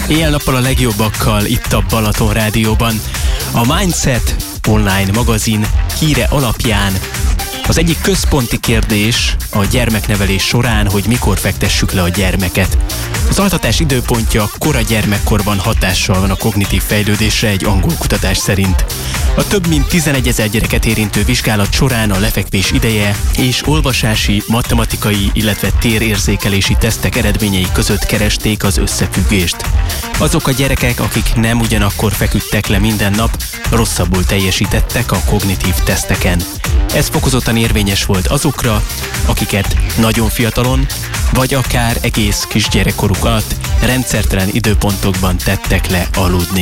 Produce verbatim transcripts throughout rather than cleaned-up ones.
Éjjel-nappal a legjobbakkal itt a Balaton Rádióban. A Mindset online magazin híre alapján az egyik központi kérdés a gyermeknevelés során, hogy mikor fektessük le a gyermeket. Az altatás időpontja kora gyermekkorban hatással van a kognitív fejlődésre egy angol kutatás szerint. A több mint tizenegyezer gyereket érintő vizsgálat során a lefekvés ideje és olvasási, matematikai, illetve térérzékelési tesztek eredményei között keresték az összefüggést. Azok a gyerekek, akik nem ugyanakkor feküdtek le minden nap, rosszabbul teljesítettek a kognitív teszteken. Ez fokozottan érvényes volt azokra, akiket nagyon fiatalon, vagy akár egész kisgyerekkoruk alatt rendszertelen időpontokban tettek le aludni.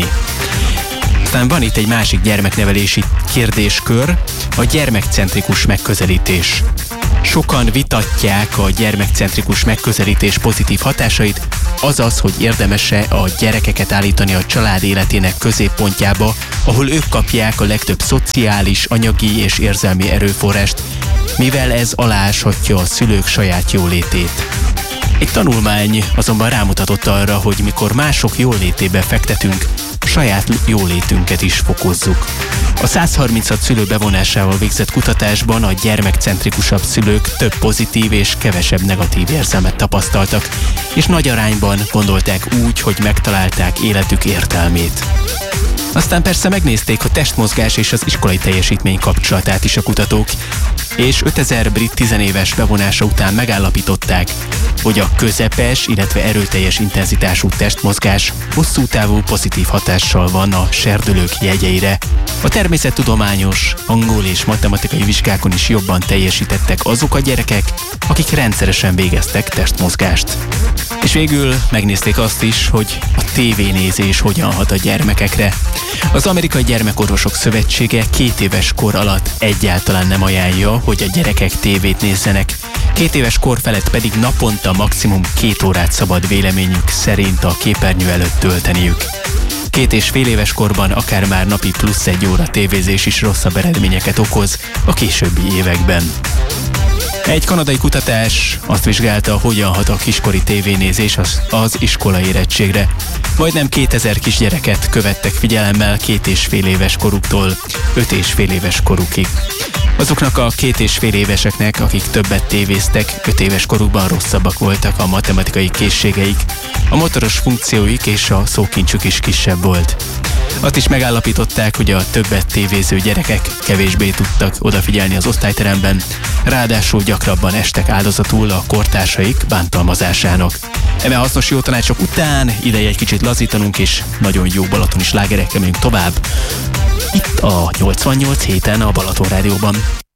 Aztán van itt egy másik gyermeknevelési kérdéskör, a gyermekcentrikus megközelítés. Sokan vitatják a gyermekcentrikus megközelítés pozitív hatásait, azaz, hogy érdemes-e a gyerekeket állítani a család életének középpontjába, ahol ők kapják a legtöbb szociális, anyagi és érzelmi erőforrást, mivel ez aláshatja a szülők saját jólétét. Egy tanulmány azonban rámutatott arra, hogy mikor mások jólétébe fektetünk, saját jólétünket is fokozzuk. A száz harminchat szülő bevonásával végzett kutatásban a gyermekcentrikusabb szülők több pozitív és kevesebb negatív érzelmet tapasztaltak, és nagy arányban gondolták úgy, hogy megtalálták életük értelmét. Aztán persze megnézték a testmozgás és az iskolai teljesítmény kapcsolatát is a kutatók, és ötezer brit tizenéves bevonása után megállapították, hogy a közepes, illetve erőteljes intenzitású testmozgás hosszú távú pozitív hatással van a serdülők jegyeire. A természettudományos, angol és matematikai vizsgákon is jobban teljesítettek azok a gyerekek, akik rendszeresen végeztek testmozgást. És végül megnézték azt is, hogy a tévénézés hogyan hat a gyermekekre. Az Amerikai Gyermekorvosok Szövetsége két éves kor alatt egyáltalán nem ajánlja, hogy a gyerekek tévét nézzenek. Két éves kor felett pedig naponta maximum két órát szabad véleményük szerint a képernyő előtt tölteniük. Két és fél éves korban akár már napi plusz egy óra tévézés is rosszabb eredményeket okoz a későbbi években. Egy kanadai kutatás azt vizsgálta, hogyan hat a kiskori tévénézés az, az iskola érettségre. Majdnem kétezer kisgyereket követtek figyelemmel két és fél éves koruktól öt és fél éves korukig. Azoknak a két és fél éveseknek, akik többet tévéztek, öt éves korukban rosszabbak voltak a matematikai készségeik, a motoros funkcióik és a szókincsük is kisebb volt. Azt is megállapították, hogy a többet tévéző gyerekek kevésbé tudtak odafigyelni az osztályteremben, ráadásul gyakrabban estek áldozatul a kortársaik bántalmazásának. Eme hasznos jó tanácsok után ideje egy kicsit lazítanunk, és nagyon jó balatoni slágerekkel megyünk tovább. Itt a nyolcvannyolc héten a Balaton Rádióban.